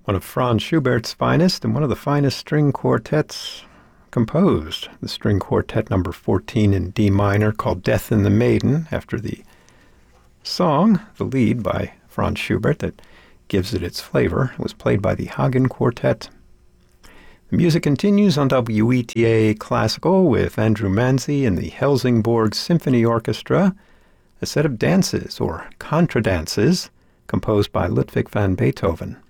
one of Franz Schubert's finest and one of the finest string quartets composed. The string quartet number 14 in D minor, called Death in the Maiden, after the song, the lead by Franz Schubert that gives it its flavor, was played by the Hagen Quartet. The music continues on WETA Classical with Andrew Manzi and the Helsingborg Symphony Orchestra, a set of dances, or contradances, composed by Ludwig van Beethoven.